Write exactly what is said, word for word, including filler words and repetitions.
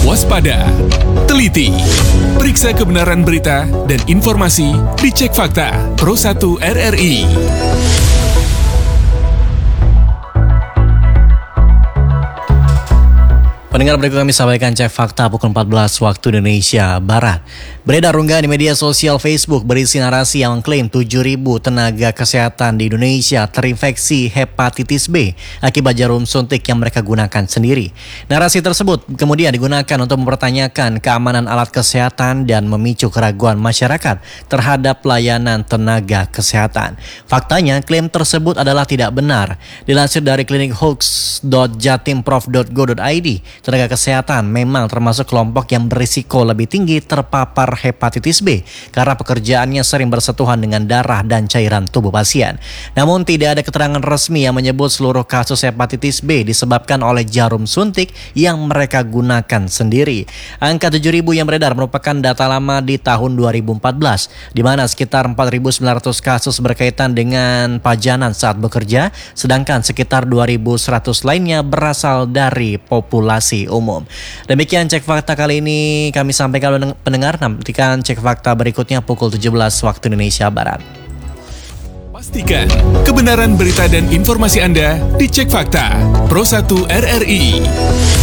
Waspada, teliti, periksa kebenaran berita dan informasi di Cek Fakta Pro satu R R I. Pendengar, berikut kami sampaikan Cek Fakta pukul empat belas waktu Indonesia Barat. Beredar unggahan di media sosial Facebook berisi narasi yang mengklaim tujuh ribu tenaga kesehatan di Indonesia terinfeksi hepatitis B akibat jarum suntik yang mereka gunakan sendiri. Narasi tersebut kemudian digunakan untuk mempertanyakan keamanan alat kesehatan dan memicu keraguan masyarakat terhadap pelayanan tenaga kesehatan. Faktanya, klaim tersebut adalah tidak benar. Dilansir dari klinik hoax dot jatimprof dot go dot i d, tenaga kesehatan memang termasuk kelompok yang berisiko lebih tinggi terpapar hepatitis B karena pekerjaannya sering bersentuhan dengan darah dan cairan tubuh pasien. Namun tidak ada keterangan resmi yang menyebut seluruh kasus hepatitis B disebabkan oleh jarum suntik yang mereka gunakan sendiri. Angka tujuh ribu yang beredar merupakan data lama di tahun dua ribu empat belas, di mana sekitar empat ribu sembilan ratus kasus berkaitan dengan pajanan saat bekerja, sedangkan sekitar dua ribu seratus lainnya berasal dari populasi umum. Demikian Cek Fakta kali ini kami sampaikan pendengar. Nantikan Cek Fakta berikutnya pukul tujuh belas waktu Indonesia Barat. Pastikan kebenaran berita dan informasi Anda di Cek Fakta Pro satu R R I.